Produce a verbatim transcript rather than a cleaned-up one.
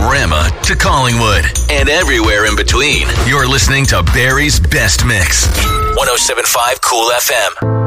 Rama to Collingwood and everywhere in between. You're listening to Barry's Best Mix. one oh seven point five Cool F M.